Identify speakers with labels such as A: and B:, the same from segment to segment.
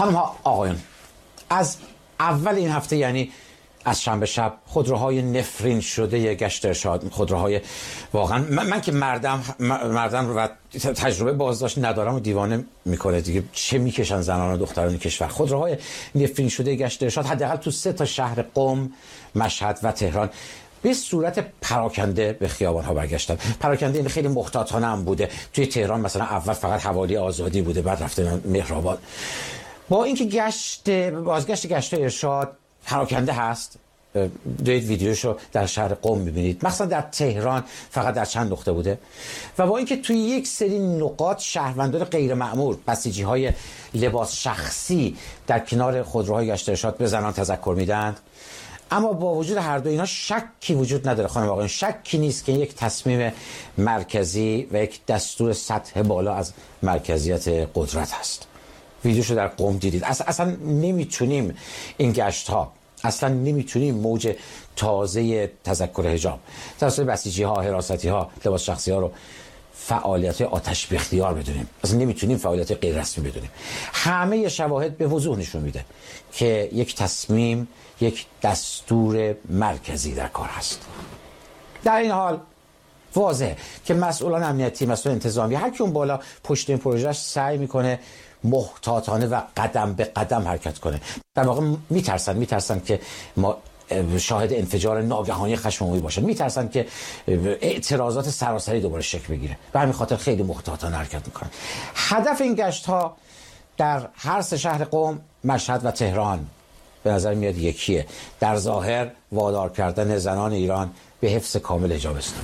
A: خانم ها آقایون، از اول این هفته، یعنی از شنبه شب، خودروهای نفرین شده گشت ارشاد، خودروهای واقعا من که مردم و تجربه بازداشت ندارم و دیوانه میکنه دیگه. چه میکشن زنان و دختران کشور. خودروهای نفرین شده گشت ارشاد حداقل تو 3 تا شهر قم، مشهد و تهران به صورت پراکنده به خیابان ها برگشتن. پراکنده این خیلی محتاطانه هم بوده. توی تهران مثلا اول فقط حوالی آزادی بوده، بعد رفتن مهرآباد. با اینکه بازگشت گشت ارشاد پراکنده هست، دوید ویدیوشو در شهر قم میبینید، مثلا در تهران فقط در چند نقطه بوده. و با اینکه توی یک سری نقاط شهروندان غیر مأمور، بسیجی های لباس شخصی در کنار خودروهای گشت ارشاد به زنان تذکر میدند، اما با وجود هر دو اینا شکی وجود نداره خانم آقایان، شکی نیست که یک تصمیم مرکزی و یک دستور سطح بالا از مرکزیت قدرت هست. ویدیوشو در قم دیدید. اصلا نمیتونیم این گشت ها، اصلا نمیتونیم موج تازه تذکر حجاب توسط بسیجی ها، حراستی ها، لباس شخصی ها رو فعالیت آتش به اختیار بدونیم. اصلا نمیتونیم فعالیت غیر رسمی بدونیم. همه شواهد به وضوح نشون میده که یک تصمیم، یک دستور مرکزی در کار هست. در این حال واضحه که مسئولان امنیتی، مسئولان انتظامی، هر کی اون بالا پشت این پروژه سعی میکنه محتاطانه و قدم به قدم حرکت کنه. در واقع میترسن که ما شاهد انفجار ناگهانی خشم عمومی باشن، میترسن که اعتراضات سراسری دوباره شکل بگیره. به همین خاطر خیلی محتاطانه حرکت میکنن. هدف این گشت ها در هر 3 شهر قم، مشهد و تهران به نظر میاد یکیه: در ظاهر وادار کردن زنان ایران به حفظ کامل حجاب اسلامی.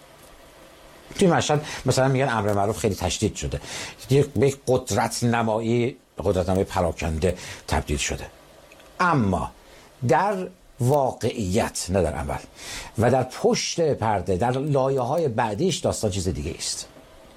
A: توی مشهد مثلا میگن امر معروف خیلی تشدید شده، به قدرت نمایی پراکنده تبدیل شده. اما در واقعیت، نه در عمل و در پشت پرده، در لایه‌های بعدیش داستان چیز دیگه است.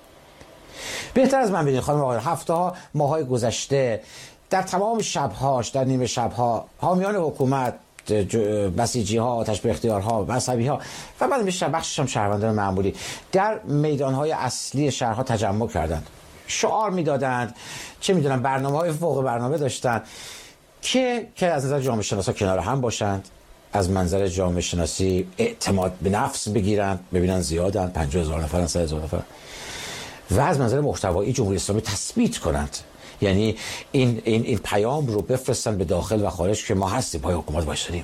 A: بهتر از من بدونید خانم آقایان، هفته‌ها، ماه‌های گذشته در تمام شب‌هاش، در نیمه شب‌ها، حامیان حکومت، بسیجی ها، آتش به اختیارها، مذهبی ها و بعد بیشتر بخشش هم شهروندان معمولی در میدانهای اصلی شهرها تجمع کردند، شعار میدادند، چه میدونم برنامه‌های فوق برنامه داشتند که از نظر جامعه شناسا کنار هم باشند، از منظر جامعه شناسی اعتماد به نفس بگیرند، ببینن زیادن، 50,000 نفرن، 100,000 نفر، و از منظر محتوایی جمهوری اسلامی تثبیت کنند. یعنی این پیام رو بفرستن به داخل و خارج که ما هستیم، پای حکومت وایسادیم.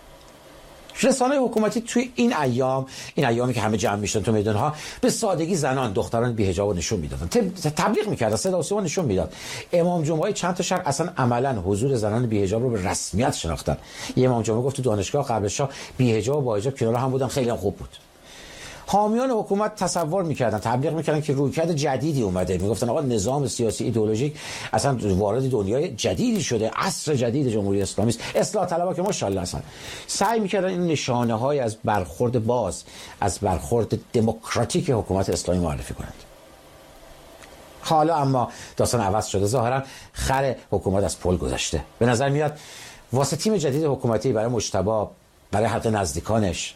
A: رسانه حکومتی توی این ایامی که همه جمع میشدن تو میدانها، به سادگی زنان، دختران بی‌حجاب نشون میدادن، تبلیغ میکردن، صدا و سیما نشون میداد. امام جمعه چند تا شهر اصلا عملا حضور زنان بی‌حجاب رو به رسمیت شناختن. یه امام جمعه گفت تو دانشگاه قبل شاه بی‌حجاب و با حجاب کنار هم بودن، خیلی هم خوب بود. حامیان حکومت تصور میکردن، تبلیغ میکردن که رویکرد جدیدی اومده، میگفتن آقا نظام سیاسی ایدئولوژیک اصلا وارد دنیای جدیدی شده، عصر جدید جمهوری اسلامی است، اصلاح طلبها که ماشاءالله هستن. سعی میکردن این نشانه‌های از برخورد باز، از برخورد دموکراتیک حکومت اسلامی معرفی کنند. حالا اما داستان عوض شده، ظاهرا خر حکومت از پل گذشته. به نظر میاد واسه تیم جدید حکومتی برای مجتبی، برای حتی نزدیکانش،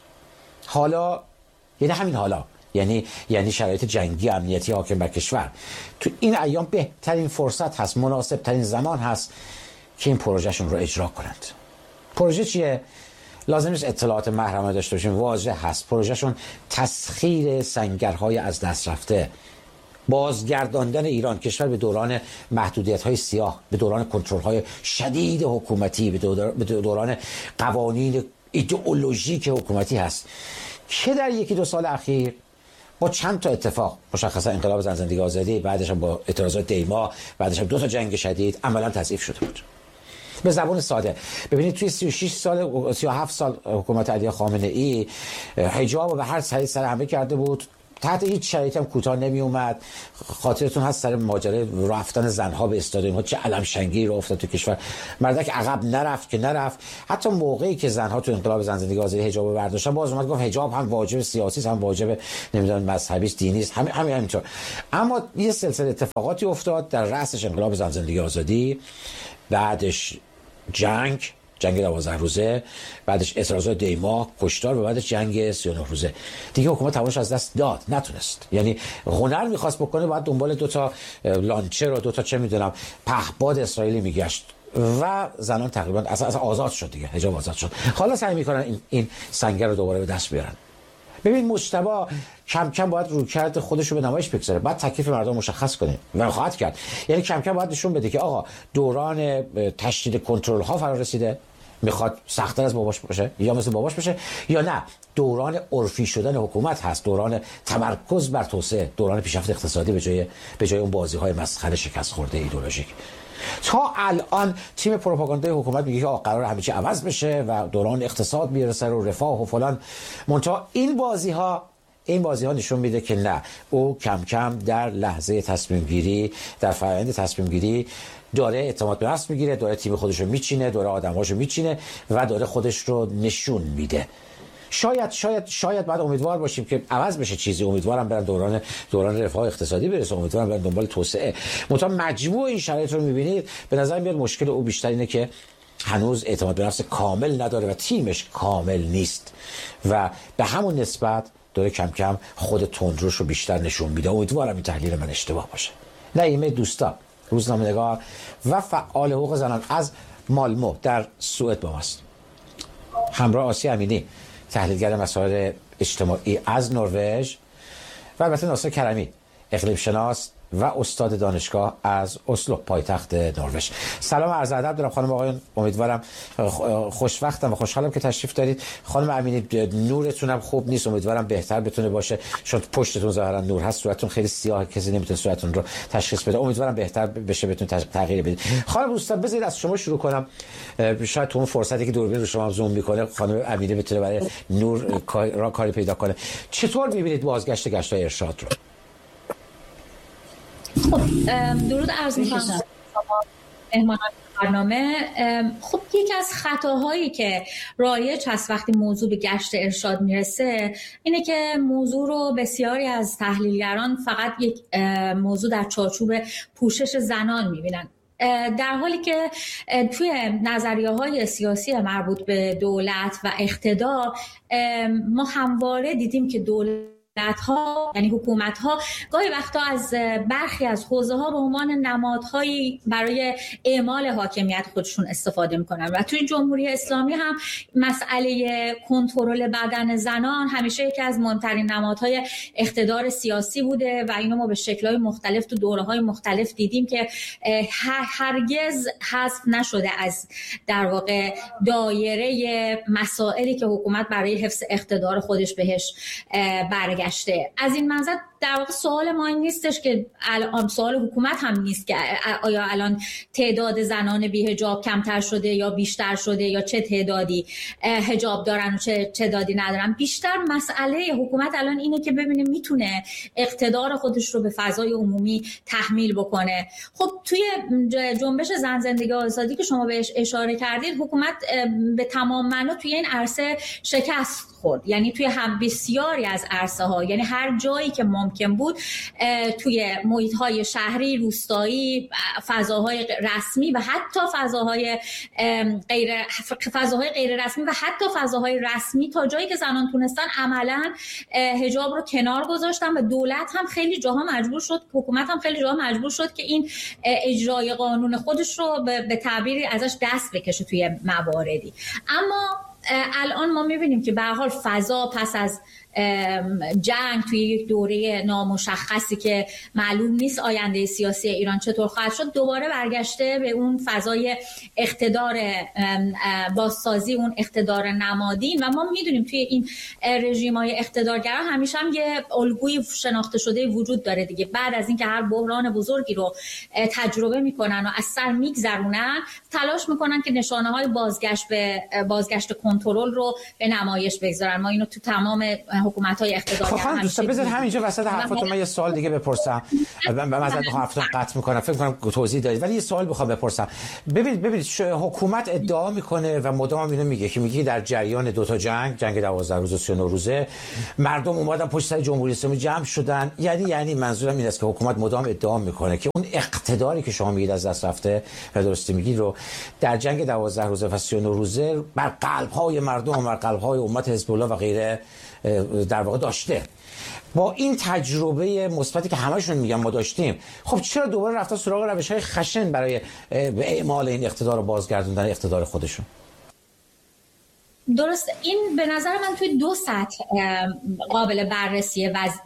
A: یعنی شرایط جنگی امنیتی حاکم بر کشور، تو این ایام بهترین فرصت هست، مناسب ترین زمان هست که این پروژهشون رو اجرا کنند. پروژه چیه؟ لازم نیست اطلاعات محرمانه داشته باشیم، واضح هست. پروژهشون تسخیر سنگرهای از دست رفته، بازگرداندن ایران کشور به دوران محدودیت‌های سیاه، به دوران کنترل‌های شدید حکومتی، به دوران قوانین ایدئولوژیک حکومتی هست که در 1-2 سال اخیر با چند تا اتفاق، مشخصا انقلاب زن زندگی آزادی، بعدش هم با اعتراضات دیما، بعدش هم 2 تا جنگ شدید، عملا تضعیف شده بود. به زبان ساده ببینید، توی 37 سال حکومت علی خامنه ای حجاب به هر سر همه کرده بود، تحت هیچ شرایطی هم کوتاه نمی اومد. خاطرتون هست سر ماجرای رفتن زنها به استادیوم ها چه علم شنگی رو افتاد تو کشور، مردک عقب نرفت. حتی موقعی که زنها تو انقلاب زن زندگی آزادی حجاب برداشتن، باز اومد گفت حجاب هم واجب سیاسی است، هم واجب نمیدونم مذهبی است، دینی است، همینطور. اما یه سلسله اتفاقاتی افتاد، در رأسش انقلاب زن زندگی آزادی، بعدش جنگ، جنگ 12 روزه، بعدش اعتراضات دیماه، کشتار و بعدش جنگ 39 روزه. دیگه حکومت توانش از دست داد، نتونست. یعنی هنر می‌خواست بکنه، بعد دنبال 2 تا لانچر و 2 تا چه می‌دونم پهپاد اسرائیلی میگشت و زنان تقریبا اصلا آزاد شد دیگه، حجاب آزاد شد. حالا سعی می‌کنن این سنگر رو دوباره به دست بیارن. ببین مجتبی کم کم باید رویکرد خودش رو به نمایش بگذاره، بعد تکلیف مردم مشخص کنه و خواهد کرد. یعنی کم کم باید نشون بده که آقا دوران تشدید کنترل ها فرا رسیده، میخواد سخت‌تر از باباش باشه یا مثل باباش بشه، یا نه دوران عرفی شدن حکومت هست، دوران تمرکز بر توسعه، دوران پیشرفت اقتصادی به جای اون بازی‌های مسخره شکست خورده ایدئولوژیک. تا الان تیم پروپاگاندای حکومت میگه که قرار همه چی عوض بشه و دوران اقتصاد میرسه و رفاه و فلان. منتها این بازی ها نشون میده که نه، او کم کم در لحظه تصمیم گیری، در فرآیند تصمیم گیری داره اعتماد به نفس میگیره، داره تیم خودش رو میچینه، داره آدماشو میچینه و داره خودش رو نشون میده. شاید بعد امیدوار باشیم که عوض بشه چیزی، امیدوارم برن دوران رفاه اقتصادی برسه، امیدوارم برن دنبال توسعه. منتها مجموع این شرایط رو میبینید، به نظر میاد مشکل او بیشتر اینه که هنوز اعتماد به نفس کامل نداره و تیمش کامل نیست و به همون نسبت داره کم کم خود تندروش رو بیشتر نشون میده. امیدوارم این تحلیل من اشتباه باشه. نعیمه دوستا، روزنامه‌نگار و فعال حقوق زنان از مالمو در سوئد با ماست. همراه آسیا امینی، تحلیلگر مسائل اجتماعی از نروژ، و البته ناصر کرمی، اقلیم شناس و استاد دانشگاه از اسلو، پایتخت نروژ. سلام و عرض ادب دارم خانم آقایان، امیدوارم خوشوقتم و خوشحالم که تشریف دارید. خانم امینی نورتونم خوب نیست، امیدوارم بهتر بتونه باشه، چون پشتتون ظاهرا نور هست، صورتتون خیلی سیاه، کسی نمیتونه صورتتون رو تشخیص بده. امیدوارم بهتر بشه، بتونید تغییر بدید. خانم دوستان بذارید از شما شروع کنم، شاید تو اون فرصتی که دوربین رو شما زوم میکنه خانم امینی بتونه برای نور کاری پیدا کنه. چطور میبینید بازگشت گشت‌های ارشاد رو؟
B: خب درود عرض می‌کنم مهمانان برنامه. خب یکی از خطاهایی که رایج هست وقتی موضوع به گشت ارشاد میرسه اینه که موضوع رو بسیاری از تحلیلگران فقط یک موضوع در چارچوب پوشش زنان میبینن، در حالی که توی نظریه‌های سیاسی مربوط به دولت و اقتدار ما همواره دیدیم که دولت‌ها یعنی حکومت‌ها گاهی وقتا از برخی از حوزه‌ها به عنوان نمادهایی برای اعمال حاکمیت خودشون استفاده می‌کنن و توی جمهوری اسلامی هم مسئله کنترل بدن زنان همیشه یکی از مهمترین نمادهای اقتدار سیاسی بوده و اینو ما به شکل‌های مختلف تو دوره‌های مختلف دیدیم که هرگز حذف نشده از در واقع دایره مسائلی که حکومت برای حفظ اقتدار خودش بهش برگشته. از این منظر در واقع سوال ما این نیستش که الان، سوال حکومت هم نیست که آیا الان تعداد زنان بی حجاب کمتر شده یا بیشتر شده یا چه تعدادی حجاب دارن و چه تعدادی ندارن. بیشتر مسئله حکومت الان اینه که ببینه میتونه اقتدار خودش رو به فضای عمومی تحمیل بکنه. خب توی جنبش زن زندگی آزادی که شما بهش اشاره کردید، حکومت به تمام معنا توی این عرصه شکست خورد، یعنی توی هم بسیاری از عرصه ها، یعنی هر جایی که ممکن بود توی محیط های شهری، روستایی، فضاهای رسمی و حتی فضاهای غیر رسمی و حتی فضاهای رسمی، تا جایی که زنان تونستن عملاً حجاب رو کنار گذاشتن و دولت هم خیلی جاها مجبور شد، حکومت هم خیلی جاها مجبور شد که این اجرای قانون خودش رو به تعبیری ازش دست بکشه توی مواردی. اما الان ما میبینیم که به هر حال فضا پس از جنگ توی یک دوره نامشخصی که معلوم نیست آینده سیاسی ایران چطور خواهد شد، دوباره برگشته به اون فضای اقتدار بازسازی، اون اقتدار نمادین. و ما میدونیم توی این رژیم‌های اقتدارگرا همیشه هم یه الگوی شناخته شده وجود داره دیگه. بعد از اینکه هر بحران بزرگی رو تجربه میکنن و از سر میگذرونن، تلاش میکنن که نشانه‌های بازگشت کنترل رو به نمایش بگذارن. ما اینو تو تمام حکومت‌های اقتداری
A: خب دوستان بذار همینجا وسط حرفاتون من یه سوال دیگه بپرسم. مثلا میخوام حرفتون قطع میکنم، فکر کنم توضیح دادید، ولی یه سوال میخوام بپرسم. ببینید حکومت ادعا میکنه و مدام اینو میگه که میگه در جریان دو تا جنگ 12 روزه 39 روزه مردم اومدن پشت سر جمهوری اسلامی جمع شدن. یعنی منظورم این است که حکومت مدام ادعا میکنه که اون اقتداری که شما میگید از دست رفته و درستی میگید رو در جنگ 12 روزه و 39 روزه بر قلب‌های مردم و بر قلب‌های امت حزب الله و غیره در واقع داشته. با این تجربه مثبتی که همشون میگن ما داشتیم، خب چرا دوباره رفتن سراغ روش‌های خشن برای اعمال این اقتدار و بازگردوندن اقتدار خودشون؟
B: درست، این به نظر من توی دو سطح قابل بررسی